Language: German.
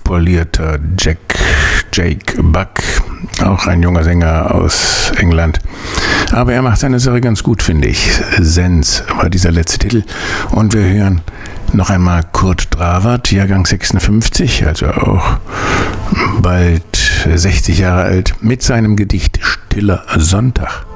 polierter Jake Buck, auch ein junger Sänger aus England. Aber er macht seine Sache ganz gut, finde ich. Sense war dieser letzte Titel. Und wir hören noch einmal Kurt Dravert, Jahrgang 56, also auch bald 60 Jahre alt, mit seinem Gedicht Stiller Sonntag.